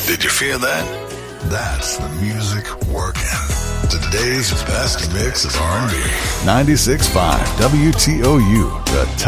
Did you feel that? That's the music working. Today's best mix of R&B. 96.5 WTOU, the